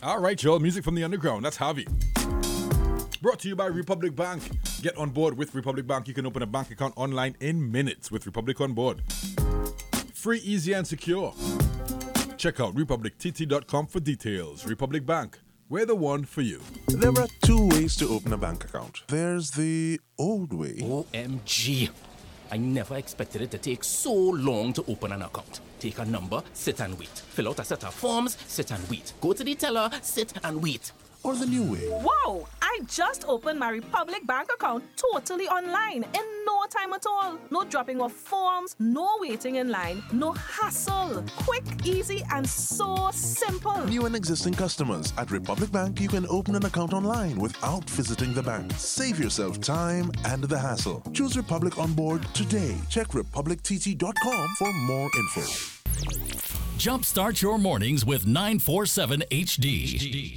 All right, y'all. Music from the underground. That's Javi. Brought to you by Republic Bank. Get on board with Republic Bank. You can open a bank account online in minutes with Republic on board. Free, easy, and secure. Check out republictt.com for details. Republic Bank. We're the one for you. There are two ways to open a bank account. There's the old way. OMG. I never expected it to take so long to open an account. Take a number, sit and wait. Fill out a set of forms, sit and wait. Go to the teller, sit and wait. Or the new way. Wow! I just opened my Republic Bank account totally online in no time at all. No dropping of forms, no waiting in line, no hassle. Quick, easy, and so simple. New and existing customers at Republic Bank, you can open an account online without visiting the bank. Save yourself time and the hassle. Choose Republic on board today. Check republictt.com for more info. Jumpstart your mornings with 947 HD.